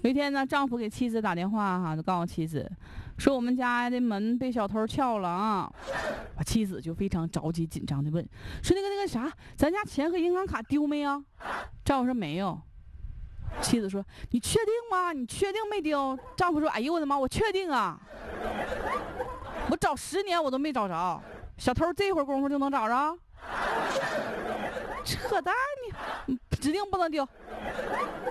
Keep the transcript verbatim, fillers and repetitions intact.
有一天呢，丈夫给妻子打电话哈，就告诉妻子说我们家的门被小偷撬了啊。妻子就非常着急紧张的问说那个那个啥，咱家钱和银行卡丢没啊？丈夫说没有。妻子说你确定吗？你确定没丢？丈夫说哎呦我的妈，我确定啊，我找十年我都没找着，小偷这会儿功夫就能找着？扯淡，你指定不能丢。